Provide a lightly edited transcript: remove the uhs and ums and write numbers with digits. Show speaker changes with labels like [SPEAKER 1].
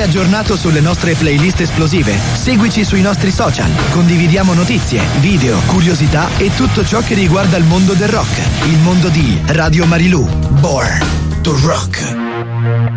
[SPEAKER 1] aggiornato sulle nostre playlist esplosive. Seguici sui nostri social. Condividiamo notizie, video, curiosità e tutto ciò che riguarda il mondo del rock. Il mondo di Radio Marilù. Born to Rock.